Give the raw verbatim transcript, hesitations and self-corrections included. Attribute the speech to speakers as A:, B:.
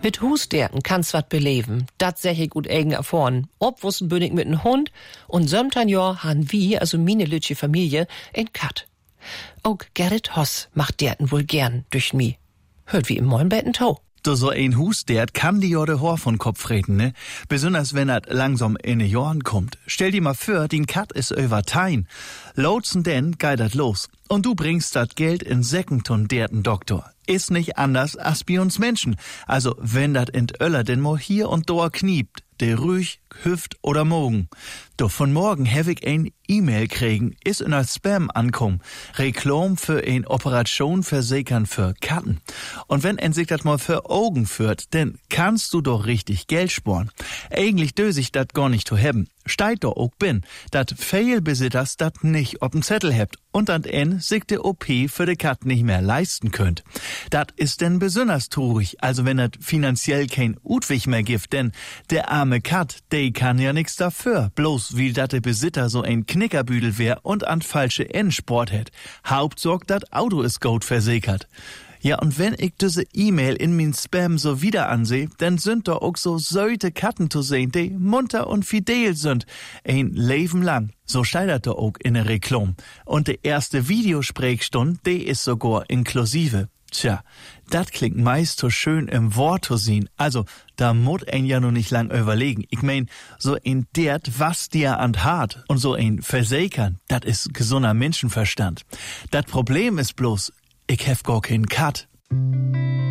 A: Mit Husderken kann's wat beleven. Dat seh ich gut eigen erfahren. Obwussen bin ich mit n Hund und sömtern Jahr han wie, also meine lütsche Familie, ein Kat. Auch Gerrit Hoss macht derten wohl gern durch mi. Hört wie im Molnbetten Tau.
B: Do so ein Husdert kann die Jorde Hor von Kopf reden, ne? Besonders wenn er langsam in ne Jorn kommt. Stell dir mal vor, din Kat is über Tein. Lotsen denn geht dat los. Und du bringst dat Geld in Seckenton derten Doktor. Ist nicht anders als bei uns Menschen. Also, wenn dat in Öller denn mo hier und da kniept, de ruhig, hüft oder morgen. Doch von morgen hab ich ein E-Mail kriegen, is in als Spam ankommen. Reklam für ein Operation versichern für Katten. Und wenn en sich dat mal für Augen führt, denn kannst du doch richtig Geld sparen. Eigentlich dös ich dat gar nicht zu haben. Steigt doch auch bin, dat Fehlbesitters dat nicht ob'n Zettel hebt und an en sich de O P für de Kat nicht mehr leisten könnt. Dat ist denn besonders traurig, also wenn dat finanziell kein Utwig mehr gibt, denn der arme Kat, der kann ja nix dafür, bloß wie dat de Besitter so ein Knickerbüdel wär und an falsche Endsport hätt. Hauptsorg dat Auto is gut versichert. Ja, und wenn ich diese E-Mail in min Spam so wieder anseh, dann sind da auch so söite Katten zu sehen, die munter und fidel sind. Ein Leben lang. So steidert da auch in der Reklam. Und die erste Videosprechstunde, die ist sogar inklusive. Tja, dat klingt meist so schön im Wort zu sehen. Also, da mut ein ja nur nicht lang überlegen. Ich mein, so ein dert, was dir an hart und so ein Versichern, dat ist gesunder Menschenverstand. Dat Problem ist bloß, ich hef gar keinen Kat.